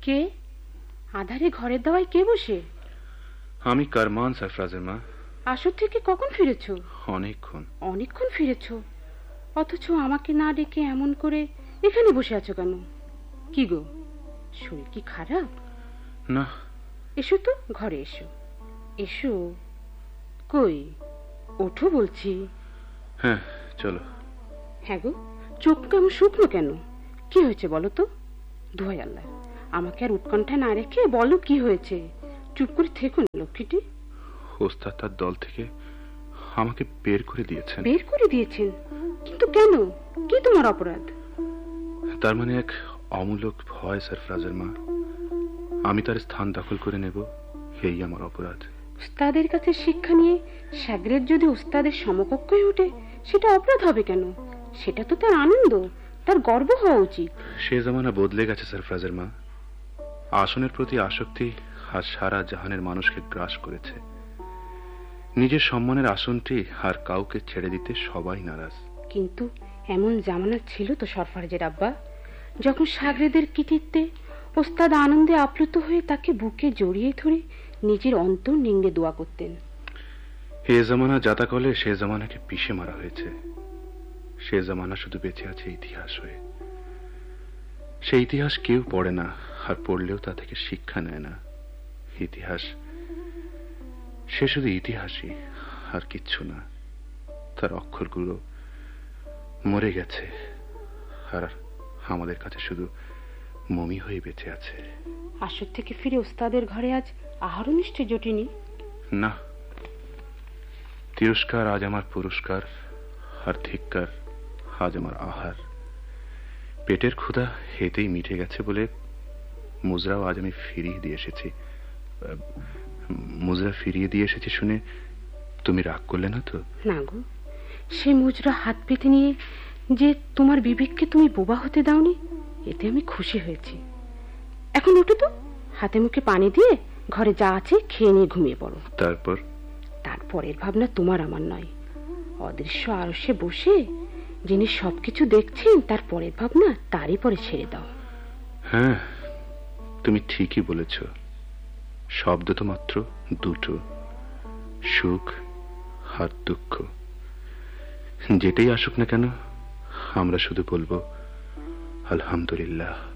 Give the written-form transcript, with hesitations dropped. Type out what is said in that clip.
কে? আধারে ঘরের দাওয়ায় কে বসে? আমি কারমান সরফরাজের মা। আসর থেকে কখন ফিরেছ? অনেকক্ষণ। অনেকক্ষণ ফিরেছ, অথচ আমাকে না ডেকে এমন করে এখানে বসে আছো কেন? কি গো, শরীর কি খারাপ? না। এসো তো, ঘরে এসো। এসো। কই, ওঠো বলছি। হ্যাঁ, চলো। হ্যাঁ গো, চোখ কেমন শুকনো কেন? কি হয়েছে বলো তো? দোহাই আল্লাহ, আমাকে আর উৎকণ্ঠা না রেখে বলো কি হয়েছে। চুপ করে থেকো না লক্ষ্মীটি। ওস্তাদ তার দল থেকে আমাকে বের করে দিয়েছেন। বের করে দিয়েছেন? কিন্তু কেন? কি তোমার অপরাধ? তার মানে এক অমূলক ভয় সরফরাজের মা। আমি তার স্থান দখল করে নেব, এই আমার অপরাধ। উস্তাদের কাছে শিক্ষা নিয়ে শাগরেদ যদি উস্তাদের সমকক্ষ হয়ে ওঠে, সেটা অপরাধ হবে কেন? সেটা তো তার আনন্দ, তার গর্ব হওয়া উচিত। সে জামানা বদলে গেছে সরফরাজের মা। আসনের প্রতি আসক্তি আর সারা জাহানের মানুষকে গ্রাস করেছে। নিজের সম্মানের আসনটি আর কাউকে ছেড়ে দিতে সবাই নারাজ। কিন্তু এমন জামানা ছিল তো সরফরাজের আব্বা, যখন শাগরেদের কৃতিত্বে ওস্তাদ আনন্দে আপ্লুত হয়ে তাকে বুকে জড়িয়ে ধরে নিজের অন্তর নিংড়ে দোয়া করতেন। এ জামানা জাতাকলে সে জামানাকে পিষে মারা হয়েছে। সে জামানা শুধু বেঁচে আছে ইতিহাস হয়ে। সেই ইতিহাস কেউ পড়ে না, আর পড়লেও তা থেকে শিক্ষা নেয় না। ইতিহাস সে শুধু ইতিহাসই, আর কিচ্ছু না। তার অক্ষরগুলো মরে গেছে, আর আমাদের কাছে শুধু মমি হয়ে বেঁচে আছে। আসর থেকে ফিরে ওস্তাদের ঘরে আজ আহারও নিশ্চয় জটিনি? না, তিরস্কার আজ আমার পুরস্কার, আর ধিক্কার আজ আমার আহার। পেটের ক্ষুধা হেতেই মিটে গেছে বলে মুজরাও আজ আমি ফিরিয়ে দিয়ে এসেছি। মুজরা ফিরিয়ে দিয়ে এসেছি শুনে তুমি রাগ করলে না তো? না গো, সে মুজরা হাত পেতে নিয়ে যে তোমার বিবেককে তুমি বোবা হতে দাওনি, এতে আমি খুশি হয়েছি। এখন উঠো তো, হাতে মুখে পানি দিয়ে ঘরে যা আছে খেয়ে নিয়ে ঘুমিয়ে পড়ো। তারপরের ভাবনা তোমার আমার নয়। অদৃশ্য আরশে বসে যিনি সবকিছু দেখছেন, তার পরের ভাবনা তারই পরে ছেড়ে দাও। হ্যাঁ, তুমি ঠিকই বলেছ। শব্দ তো মাত্র দুটো, সুখ আর দুঃখ। যেটাই আসুক না কেন, আমরা শুধু বলবো আলহামদুলিল্লাহ।